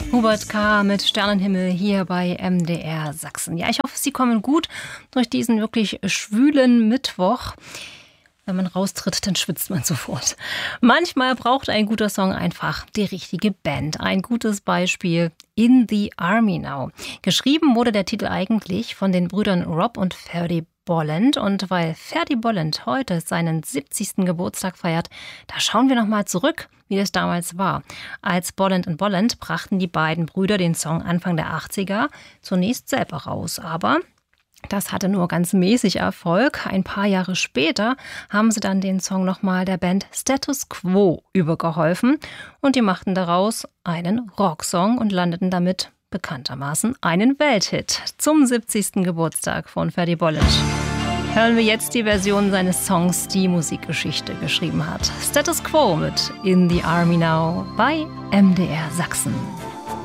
Hubert K. mit Sternenhimmel hier bei MDR Sachsen. Ja, ich hoffe, Sie kommen gut durch diesen wirklich schwülen Mittwoch. Wenn man raustritt, dann schwitzt man sofort. Manchmal braucht ein guter Song einfach die richtige Band. Ein gutes Beispiel: In the Army Now. Geschrieben wurde der Titel eigentlich von den Brüdern Rob und Ferdy Bolland. Und weil Ferdy Bolland heute seinen 70. Geburtstag feiert, da schauen wir nochmal zurück, wie es damals war. Als Bolland & Bolland brachten die beiden Brüder den Song Anfang der 80er zunächst selber raus. Aber das hatte nur ganz mäßig Erfolg. Ein paar Jahre später haben sie dann den Song nochmal der Band Status Quo übergeholfen. Und die machten daraus einen Rocksong und landeten damit bekanntermaßen einen Welthit zum 70. Geburtstag von Ferdy Bolland. Hören wir jetzt die Version seines Songs, die Musikgeschichte geschrieben hat. Status Quo mit In the Army Now bei MDR Sachsen.